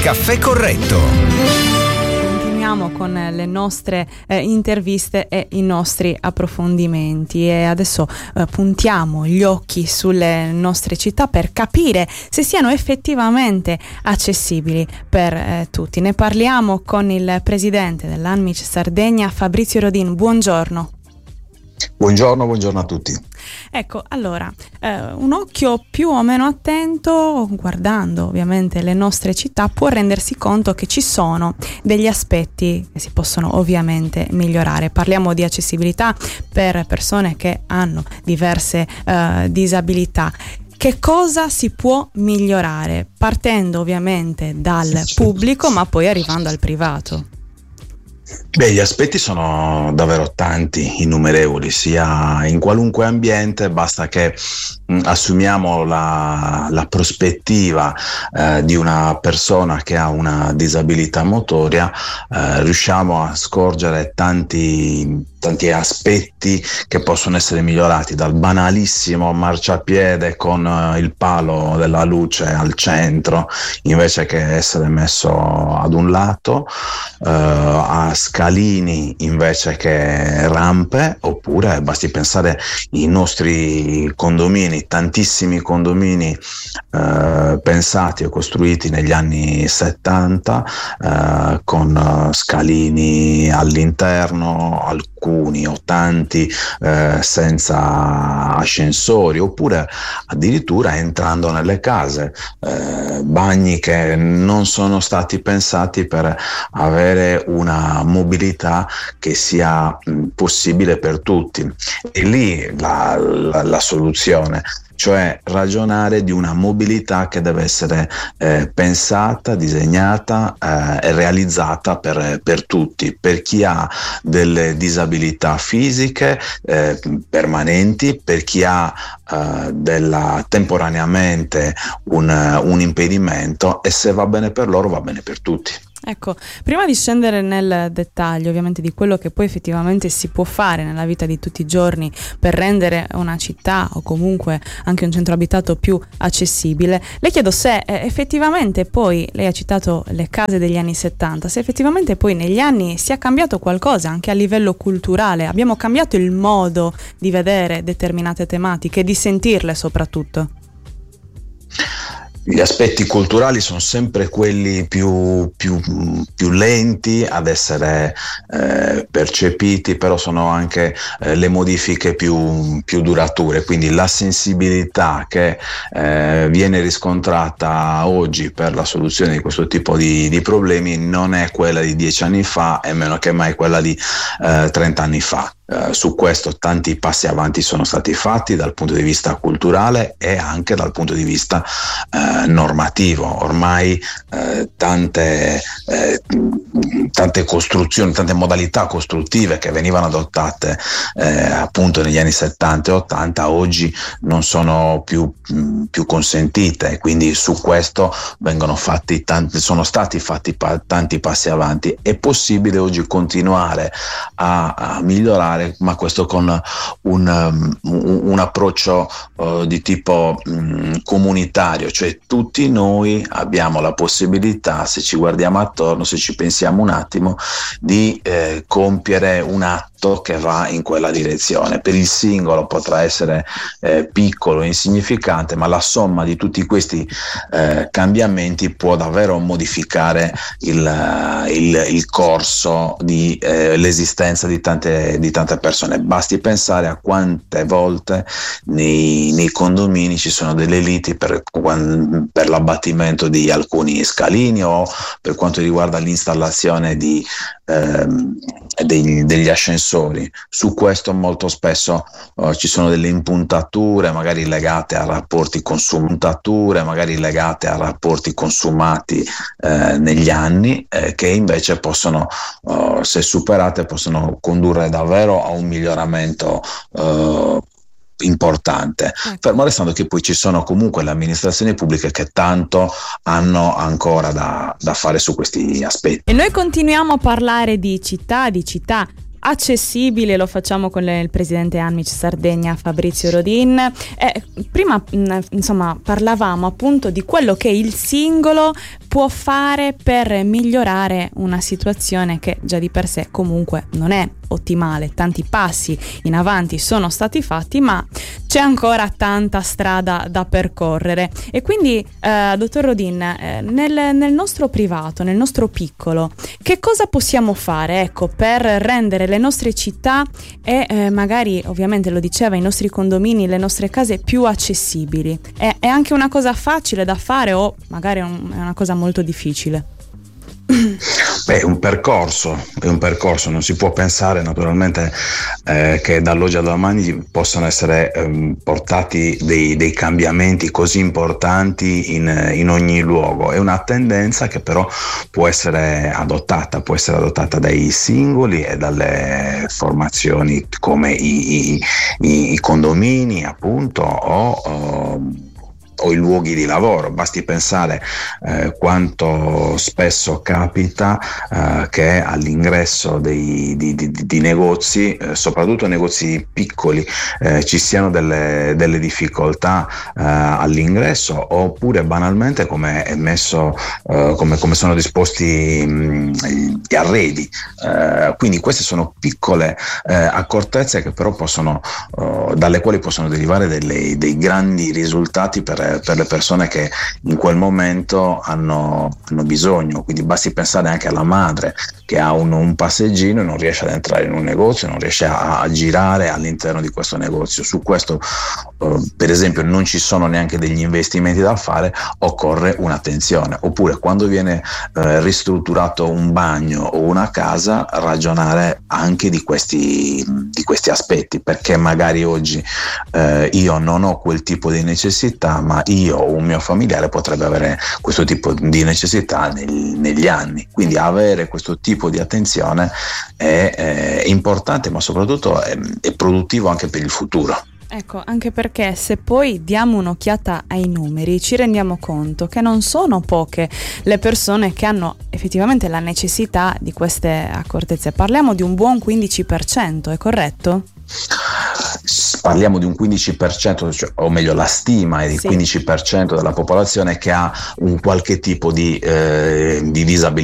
Caffè Corretto. Con le nostre interviste e i nostri approfondimenti, e adesso puntiamo gli occhi sulle nostre città per capire se siano effettivamente accessibili per tutti. Ne parliamo con il presidente dell'Anmic Sardegna, Fabrizio Rodin. Buongiorno. Buongiorno a tutti. Ecco, allora, un occhio più o meno attento, guardando ovviamente le nostre città, può rendersi conto che ci sono degli aspetti che si possono ovviamente migliorare. Parliamo di accessibilità per persone che hanno diverse disabilità. Che cosa si può migliorare? Partendo ovviamente dal pubblico, ma poi arrivando al privato. Beh, gli aspetti sono davvero tanti, innumerevoli, sia in qualunque ambiente, basta che assumiamo la prospettiva di una persona che ha una disabilità motoria, riusciamo a scorgere tanti aspetti che possono essere migliorati, dal banalissimo marciapiede con il palo della luce al centro invece che essere messo ad un lato, a scalini invece che rampe, oppure basti pensare ai nostri condomini, tantissimi condomini pensati o costruiti negli anni 70 con scalini all'interno, alcuni o tanti senza ascensori, oppure addirittura entrando nelle case, bagni che non sono stati pensati per avere una mobilità che sia possibile per tutti. E lì la soluzione, cioè ragionare di una mobilità che deve essere pensata, disegnata e realizzata per tutti, per chi ha delle disabilità fisiche permanenti, per chi ha temporaneamente un impedimento, e se va bene per loro va bene per tutti. Ecco, prima di scendere nel dettaglio ovviamente di quello che poi effettivamente si può fare nella vita di tutti i giorni per rendere una città o comunque anche un centro abitato più accessibile, le chiedo se effettivamente poi, lei ha citato le case degli anni 70, se effettivamente poi negli anni sia cambiato qualcosa anche a livello culturale, abbiamo cambiato il modo di vedere determinate tematiche e di sentirle soprattutto. Gli aspetti culturali sono sempre quelli più lenti ad essere percepiti, però sono anche le modifiche più durature, quindi la sensibilità che viene riscontrata oggi per la soluzione di questo tipo di problemi non è quella di 10 anni fa e meno che mai quella di 30 anni fa. Su questo tanti passi avanti sono stati fatti dal punto di vista culturale e anche dal punto di vista normativo. Ormai tante costruzioni, tante modalità costruttive che venivano adottate appunto negli anni 70 e 80 oggi non sono più consentite, quindi su questo sono stati fatti tanti passi avanti. È possibile oggi continuare a migliorare, ma questo con un approccio di tipo comunitario, cioè tutti noi abbiamo la possibilità, se ci guardiamo attorno, se ci pensiamo un attimo, di compiere un atto che va in quella direzione. Per il singolo potrà essere piccolo e insignificante, ma la somma di tutti questi cambiamenti può davvero modificare il corso di l'esistenza di tante persone. Basti pensare a quante volte nei condomini ci sono delle liti per l'abbattimento di alcuni scalini, o per quanto riguarda l'installazione degli ascensori. Su questo molto spesso ci sono delle impuntature magari legate a rapporti consumati negli anni, che invece possono, se superate, possono condurre davvero a un miglioramento importante, fermo restando che poi ci sono comunque le amministrazioni pubbliche che tanto hanno ancora da fare su questi aspetti. E noi continuiamo a parlare di città accessibile, lo facciamo con il presidente Anmic Sardegna, Fabrizio Rodin. Prima parlavamo appunto di quello che il singolo può fare per migliorare una situazione che già di per sé comunque non è ottimale. Tanti passi in avanti sono stati fatti, ma c'è ancora tanta strada da percorrere. E quindi, dottor Rodin, nel nostro privato, nel nostro piccolo, che cosa possiamo fare, ecco, per rendere le nostre città e magari, ovviamente lo diceva, i nostri condomini, le nostre case più accessibili? È anche una cosa facile da fare o magari è una cosa molto difficile? Beh, è un percorso, non si può pensare naturalmente che dall'oggi al domani possano essere portati dei cambiamenti così importanti in ogni luogo. È una tendenza che però può essere adottata dai singoli e dalle formazioni come i condomini, appunto, o i luoghi di lavoro. Basti pensare quanto spesso capita che all'ingresso di negozi, soprattutto negozi piccoli, ci siano delle difficoltà all'ingresso, oppure banalmente come è messo, come sono disposti gli arredi. Quindi queste sono piccole accortezze che però dalle quali possono derivare dei grandi risultati per le persone che in quel momento hanno bisogno. Quindi basti pensare anche alla madre che ha un passeggino e non riesce ad entrare in un negozio, non riesce a girare all'interno di questo negozio. Su questo per esempio non ci sono neanche degli investimenti da fare, occorre un'attenzione. Oppure quando viene ristrutturato un bagno o una casa, ragionare anche di questi aspetti, perché magari oggi io non ho quel tipo di necessità, ma io o un mio familiare potrebbe avere questo tipo di necessità negli anni. Quindi avere questo tipo di attenzione è importante, ma soprattutto è produttivo anche per il futuro. Ecco, anche perché se poi diamo un'occhiata ai numeri ci rendiamo conto che non sono poche le persone che hanno effettivamente la necessità di queste accortezze. Parliamo di un buon 15%, è corretto? Parliamo di un 15%, cioè, o meglio la stima è di 15% della popolazione che ha un qualche tipo di disabilità